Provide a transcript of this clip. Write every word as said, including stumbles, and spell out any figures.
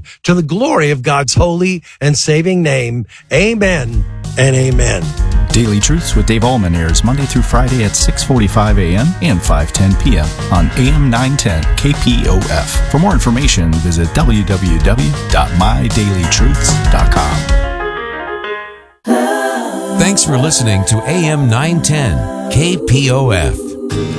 to the glory of God's holy and saving name. Amen and amen. Daily Truths with Dave Allman airs Monday through Friday at six forty-five a.m. and five ten p.m. on A M nine ten K P O F. For more information, visit w w w dot my daily truths dot com. Thanks for listening to A M nine ten K P O F.